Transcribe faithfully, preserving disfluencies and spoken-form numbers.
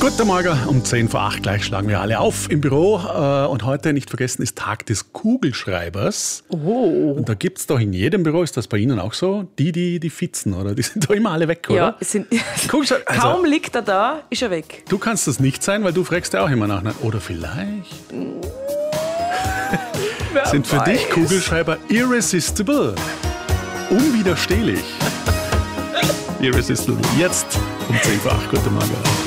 Guten Morgen, um zehn vor acht gleich schlagen wir alle auf im Büro. Und heute, nicht vergessen, ist Tag des Kugelschreibers. Oh. Und da gibt es doch in jedem Büro, ist das bei Ihnen auch so, die, die, die Fitzen, oder? Die sind doch immer alle weg, oder? Ja, es sind, Kugelschreiber, also, kaum liegt er da, ist er weg. du kannst das nicht sein, weil du fragst ja auch immer nach. Ne? Oder vielleicht Wer sind für weiß. dich Kugelschreiber irresistible. Unwiderstehlich. Irresistible. Jetzt um zehn vor acht. Guten Morgen.